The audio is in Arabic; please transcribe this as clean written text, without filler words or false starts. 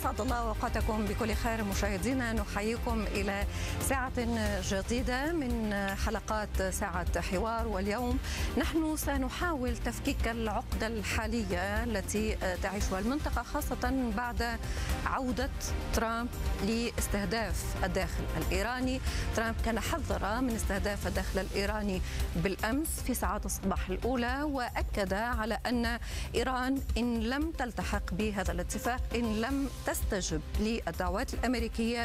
أسعد الله أوقاتكم بكل خير مشاهدينا. نحييكم إلى ساعة جديدة من حلقات ساعة حوار، واليوم نحن سنحاول تفكيك العقدة الحالية التي تعيشها المنطقة، خاصة بعد عودة ترامب لاستهداف الداخل الإيراني. ترامب كان حذر من استهداف الداخل الإيراني بالأمس في ساعات الصباح الأولى، وأكد على أن إيران إن لم تلتحق بهذا الاتفاق، إن لم تستجب للدعوات الأمريكية